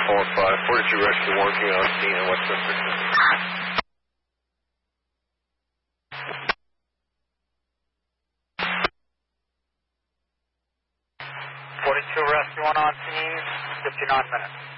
4-5, 42 Rescue 1 on scene in Westminster. 42 Rescue 1 on scene, 59 minutes.